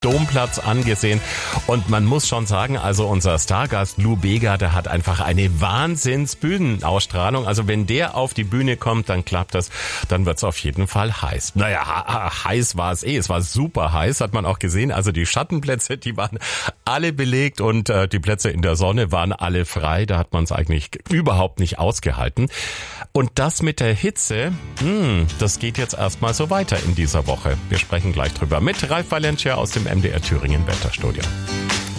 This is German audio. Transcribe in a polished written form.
Domplatz angesehen. Und man muss schon sagen, also unser Stargast Lou Bega, der hat einfach eine Wahnsinns-Bühnenausstrahlung. Also wenn der auf die Bühne kommt, dann klappt das, dann wird's auf jeden Fall heiß. Naja, heiß war es es war super heiß, hat man auch gesehen. Also die Schattenplätze, die waren alle belegt und die Plätze in der Sonne waren alle frei. Da hat man es eigentlich überhaupt nicht ausgehalten. Und das mit der Hitze, das geht jetzt erstmal so weiter in dieser Woche. Wir sprechen gleich drüber mit Ralf Valencia aus dem MDR Thüringen Wetterstudio.